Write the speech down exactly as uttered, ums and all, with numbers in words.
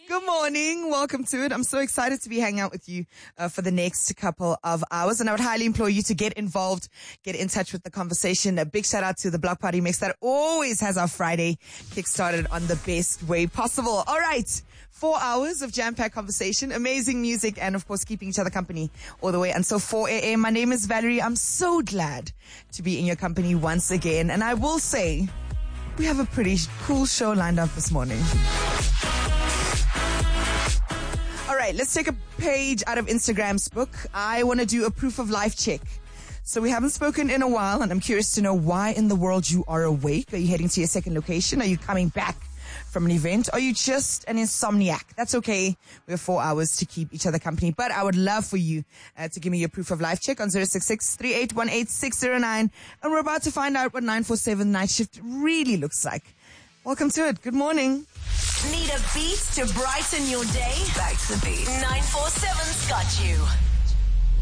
Good morning. Welcome to it. I'm so excited to be hanging out with you uh, for the next couple of hours. And I would highly implore you to get involved, get in touch with the conversation. A big shout out to the Block Party Mix that always has our Friday kickstarted on the best way possible. All right. Four hours of jam-packed conversation, amazing music, and of course keeping each other company all the way until four a.m. My name is Valerie. I'm so glad to be in your company once again. And I will say, we have a pretty cool show lined up this morning. All right, let's take a page out of Instagram's book. I want to do a proof of life check. So we haven't spoken in a while, and I'm curious to know why in the world you are awake. Are you heading to your second location? Are you coming back from an event? Are you just an insomniac? That's okay. We have four hours to keep each other company. But I would love for you uh, to give me your proof of life check on zero six six, three eight one, eight six zero nine. And we're about to find out what nine four seven night shift really looks like. Welcome to it. Good morning. Need a beat to brighten your day? Back to the beat. nine four seven's got you.